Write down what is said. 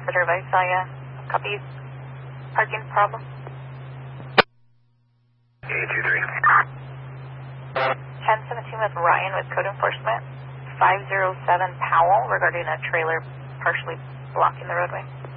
Reserve, I saw ya. Copy. Parking problem. 823. 1017 with Ryan with code enforcement. 507 Powell regarding a trailer partially blocking the roadway.